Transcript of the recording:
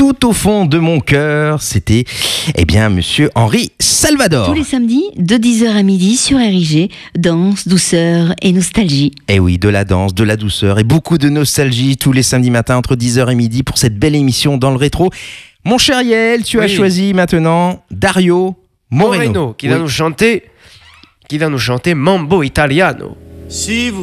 tout au fond de mon cœur. C'était, monsieur Henri Salvador. Tous les samedis, de 10h à midi sur RIG, danse, douceur et nostalgie. Eh oui, de la danse, de la douceur et beaucoup de nostalgie tous les samedis matins entre 10h et midi pour cette belle émission dans le rétro. Mon cher Yael, tu as choisi maintenant Dario Moreno qui va nous chanter Mambo Italiano. Si vous